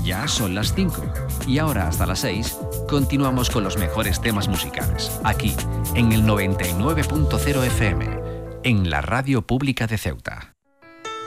Ya son las 5 y ahora hasta las 6 continuamos con los mejores temas musicales, aquí en el 99.0 FM, en la Radio Pública de Ceuta.